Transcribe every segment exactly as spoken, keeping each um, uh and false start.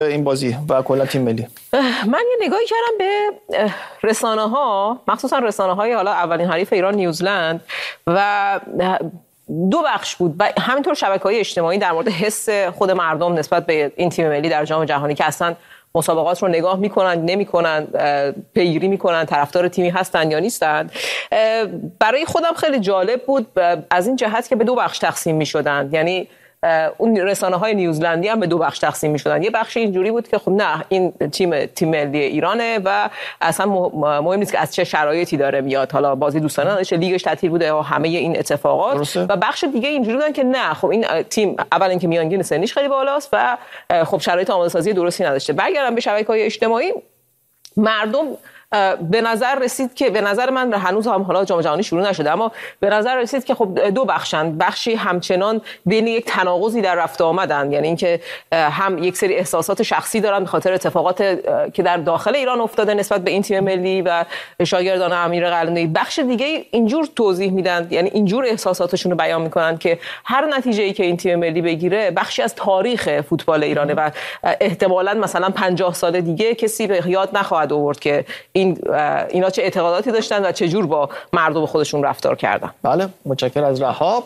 این بازی و کلا تیم ملی؟ من یه نگاهی کردم به رسانه ها، مخصوصا رسانه های حالا اولین حریف ایران نیوزلند، و دو بخش بود و همینطور شبکه‌های اجتماعی در مورد حس خود مردم نسبت به این تیم ملی در جام جهانی که اصلا مسابقات رو نگاه میکنن نمیکنن، پیگیری میکنن، طرفدار تیمی هستن یا نیستن. برای خودم خیلی جالب بود از این جهت که به دو بخش تقسیم میشدن، یعنی اون رسانه‌های نیوزلندی هم به دو بخش تقسیم می‌شدن. یه بخش اینجوری بود که خب نه، این تیم تیم ملی ایرانه و اصلا مهم نیست که از چه شرایطی داره میاد، حالا بازی دوستانه نداشته، لیگش تعطیل بوده و همه این اتفاقات درسته. و بخش دیگه اینجوری بودن که نه، خب این تیم اول اینکه میانگین سنیش خیلی بالاست و خب شرایط آماده‌سازی درستی نداشته. برگردم به شبکه‌های اجتماعی، مردم به نظر رسید که به نظر من هنوز هم حالا جام جهانی شروع نشده، اما به نظر رسید که خب دو بخشن، بخشی همچنان بین یک تناقضی در رفت آمدن، یعنی اینکه هم یک سری احساسات شخصی دارن به خاطر اتفاقات که در داخل ایران افتاده نسبت به این تیم ملی و شاگردان امیر قلعه‌نویی. بخش دیگه اینجور توضیح میدن، یعنی اینجور احساساتشون رو بیان میکنن که هر نتیجه‌ای که این تیم ملی بگیره بخشی از تاریخ فوتبال ایرانه و احتمالاً مثلا پنجاه سال دیگه کسی به یاد نخواهد آورد که این اینا چه اعتقاداتی داشتن و چه جور با مردم خودشون رفتار کردن. بله، متشکرم از رها.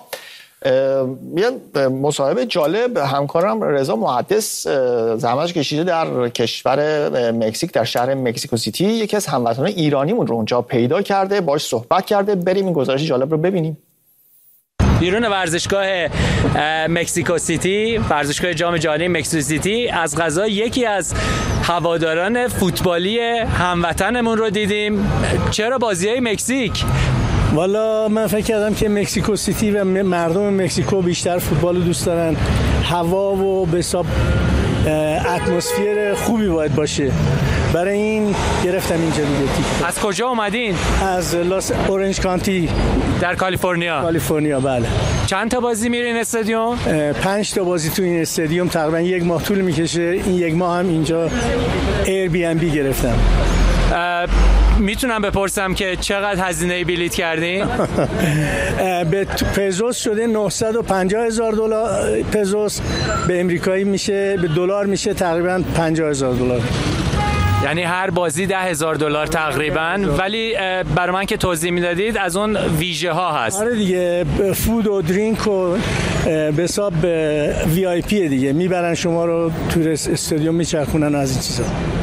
یه مصاحبه جالب همکارم رضا محدث زحمتش کشیده در کشور مکزیک، در شهر مکزیکو سیتی، یکی از هموطنان ایرانیمون رو اونجا پیدا کرده، باهاش صحبت کرده. بریم این گزارش جالب رو ببینیم. بیرون ورزشگاه مکزیکو سیتی، ورزشگاه جام جهانی مکزیکو سیتی، از قضا یکی از هواداران فوتبالی هموطنمون رو دیدیم. چرا بازی‌های مکزیک؟ والا من فکر کردم که مکزیکو سیتی و مردم مکزیکو بیشتر فوتبال رو دوست دارن. هوا و به حساب اتمسفر خوبی باید باشه، برای این گرفتم اینجا دیگه. از کجا اومدین؟ از لاس اورنج کانتی در کالیفرنیا. کالیفرنیا بله. چند تا بازی میرین استادیوم؟ پنج تا بازی تو این استادیوم، تقریبا یک ماه طول میکشه. این یک ماه هم اینجا ایر بی ام بی گرفتم. میتونم بپرسم که چقدر هزینه بلیت کردین؟ به پزوس شده نهصد و پنجاه هزار دلار پزوس، به امریکایی میشه، به دلار میشه تقریبا پنجاه هزار دلار. یعنی هر بازی ده هزار دلار تقریبا. ولی برای من که توضیح میدادید از اون ویژه ها هست. آره دیگه، فود و درینک و به حساب وی آی پی دیگه، میبرن شما رو تو استادیوم میچرخونن از این چیزا.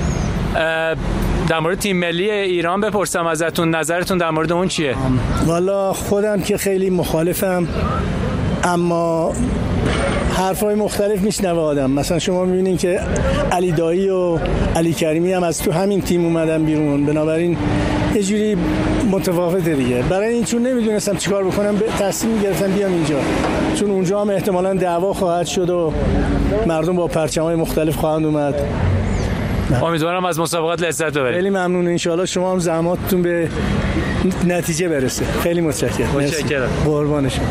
در مورد تیم ملی ایران بپرسم ازتون، نظرتون در مورد اون چیه؟ والا خودم که خیلی مخالفم، اما حرفای مختلف میشنوه آدم. مثلا شما میبینین که علی دایی و علی کریمی هم از تو همین تیم اومدن بیرون، بنابراین یه جوری متفاوته دیگه. برای این چون نمیدونستم چیکار بکنم تصمیم گرفتم بیام اینجا، چون اونجا هم احتمالاً دعوا خواهد شد و مردم با پرچم‌های مختلف خواهند اومد. امیدوارم از مسابقات لذت ببرید. خیلی ممنون، انشالله شما هم زحماتتون به نتیجه برسه. خیلی متشکرم. متشکرم. قربان شما.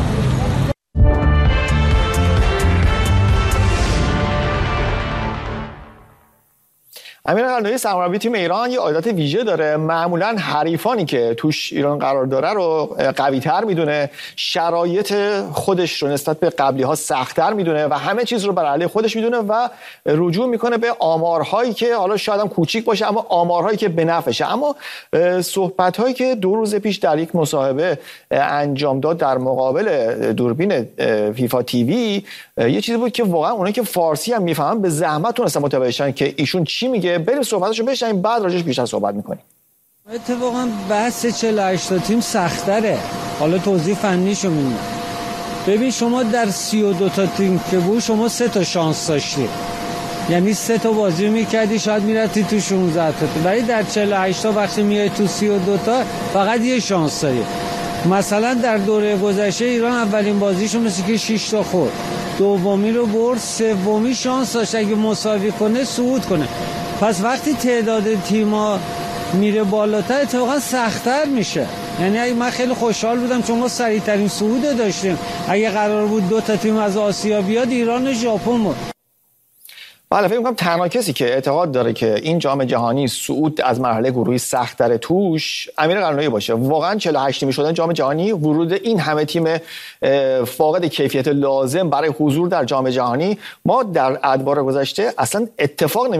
امیر قلعه‌نویی سرمربی تیم ایران یه عادت ویژه داره، معمولا حریفانی که توش ایران قرار داره رو قوی‌تر میدونه، شرایط خودش رو نسبت به قبلی‌ها سخت‌تر میدونه و همه چیز رو بر علیه خودش میدونه و رجوع میکنه به آمارهایی که حالا شاید هم کوچیک باشه اما آمارهایی که به نفعشه. اما صحبت‌هایی که دو روز پیش در یک مصاحبه انجام داد در مقابل دوربین فیفا تیوی، یه چیزی بود که واقعا اونایی که فارسی هم میفهمن به زحمت تونستن متوجه شن که ایشون چی میگه. بریم صحبتاشو بشنویم، بعد راجعش بیشتر صحبت میکنیم. اتفاقا بحث چهل و هشت تا تیم سخت‌تره. حالا توضیح فنیشو میدم. ببین شما در سی و دو تا تیم که بود شما سه تا شانس داشتی، یعنی سه تا بازی میکردی شاید میرفتی تو شانزده تا، ولی در چهل و هشت تا وقتی میای تو سی و دو تا فقط یه شانس داری. مثلا در دوره گذشته ایران اولین بازیشو مثل که شش تا خورد، دومی رو برد، سومی شانس داشت اگه مساوی کنه صعود کنه. پس وقتی تعداد تیم‌ها میره بالاتر اتفاقا سخت‌تر میشه. یعنی من خیلی خوشحال بودم چون ما سریع‌ترین صعود داشتیم. اگه قرار بود دو تا تیم از آسیا بیاد ایران و ژاپن بود. بله فکر می‌کنم تنها کسی که اعتقاد داره که این جام جهانی صعود از مرحله گروهی سخت‌تر توش امیر قلعه‌نویی باشه. واقعا چهل و هشت تیمی شدن جام جهانی، ورود این همه تیم فاقد کیفیت لازم برای حضور در جام جهانی ما در ادوار گذشته اصلا اتفاق نمی